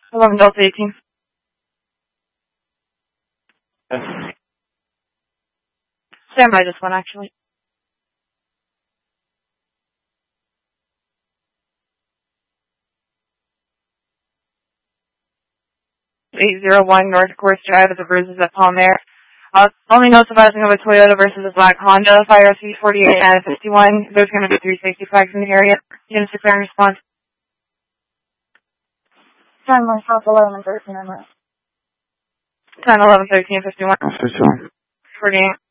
11 Delta 18. Stand by this one, actually. 801 North Course Drive at the Bruises at Palmair. Only notes advising of a Toyota versus a black Honda, Fire SV48 at 51. There's going to be 360 flags in the area. Units to clear and response. 10 myself, 11 and 13, I'm 10, 11, 13, 51. 51. 48.